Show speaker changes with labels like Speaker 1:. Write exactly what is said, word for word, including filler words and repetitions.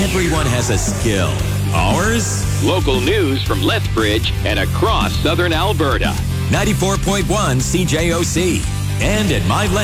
Speaker 1: Everyone has a skill. Ours?
Speaker 2: Local news from Lethbridge and across southern Alberta.
Speaker 1: ninety-four point one C J O C. And at My